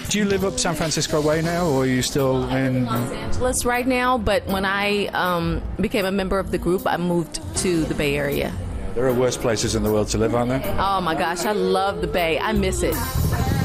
Do you live up San Francisco way now, or are you still in Los Angeles right now? But when I became a member of the group, I moved to the Bay Area. There are worse places in the world to live, aren't there? Oh my gosh, I love the Bay. I miss it.